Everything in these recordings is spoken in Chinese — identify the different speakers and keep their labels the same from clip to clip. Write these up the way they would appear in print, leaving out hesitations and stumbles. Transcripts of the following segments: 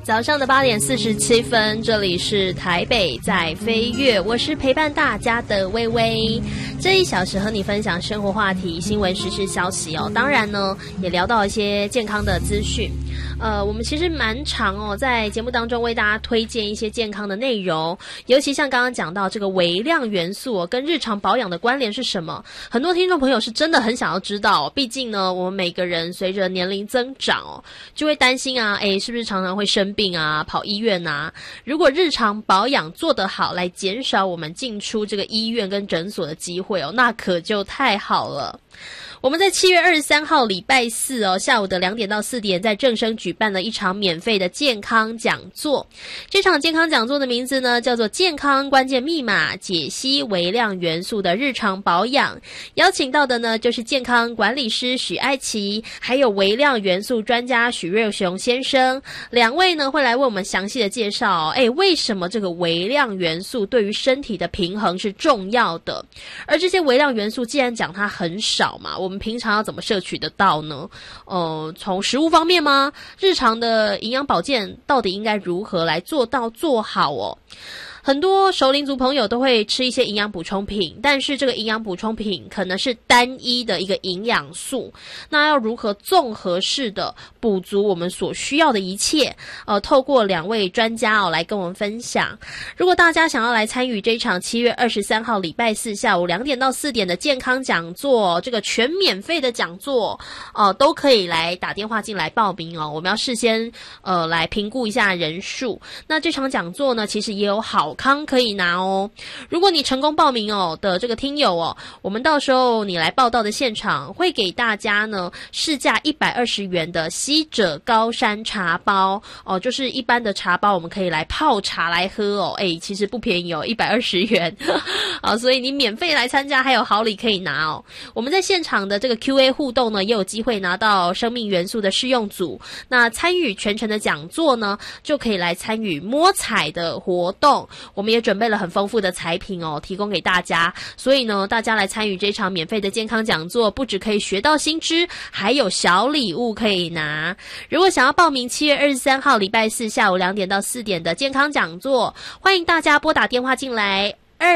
Speaker 1: 早上的8点47分，这里是台北在飞跃，我是陪伴大家的微微。这1小时和你分享生活话题、新闻时事消息哦。当然呢，也聊到一些健康的资讯。我们其实蛮常在节目当中为大家推荐一些健康的内容，尤其像刚刚讲到这个微量元素跟日常保养的关联是什么？很多听众朋友是真的很想要知道毕竟呢，我们每个人随着年龄增长就会担心啊，是不是常常会生病啊，跑医院啊？如果日常保养做得好，来减少我们进出这个医院跟诊所的机会那可就太好了。我们在7月23号礼拜四下午的2点到4点，在正声举办了一场免费的健康讲座。这场健康讲座的名字呢，叫做健康关键密码，解析微量元素的日常保养。邀请到的呢，就是健康管理师许爱琪，还有微量元素专家许瑞雄先生。2位呢，会来为我们详细的介绍为什么这个微量元素对于身体的平衡是重要的。而这些微量元素既然讲它很少嘛，我们平常要怎么摄取得到呢？从食物方面吗？日常的营养保健到底应该如何来做到做好很多熟龄族朋友都会吃一些营养补充品，但是这个营养补充品可能是单一的一个营养素，那要如何综合式的补足我们所需要的一切？透过2位专家来跟我们分享。如果大家想要来参与这一场7月23号礼拜四下午2点到4点的健康讲座，这个全免费的讲座都可以来打电话进来报名我们要事先来评估一下人数。那这场讲座呢，其实也有好康可以拿如果你成功报名的这个听友我们到时候你来报到的现场会给大家呢市价120元的西者高山茶包就是一般的茶包我们可以来泡茶来喝其实不便宜120元所以你免费来参加还有好礼可以拿我们在现场的这个 Q&A 互动呢，也有机会拿到生命元素的试用组。那参与全程的讲座呢，就可以来参与摸彩的活动。我们也准备了很丰富的彩品提供给大家，所以呢，大家来参与这场免费的健康讲座，不只可以学到新知，还有小礼物可以拿。如果想要报名7月23号礼拜四下午2点到4点的健康讲座，欢迎大家拨打电话进来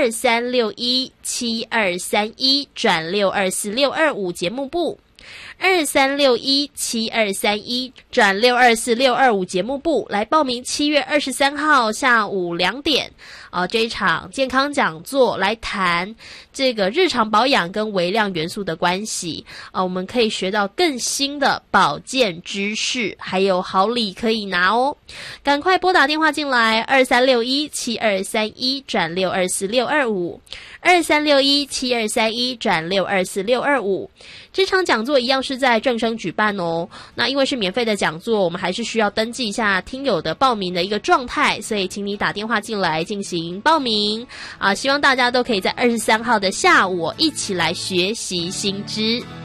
Speaker 1: 23617231转624625节目部。23617231转624625节目部来报名7月23号下午2点这一场健康讲座，来谈这个日常保养跟微量元素的关系我们可以学到更新的保健知识，还有好礼可以拿赶快拨打电话进来23617231转624625 23617231转624625。这场讲座一样是在正声举办那因为是免费的讲座，我们还是需要登记一下听友的报名的一个状态，所以请你打电话进来进行报名希望大家都可以在23号的下午一起来学习新知。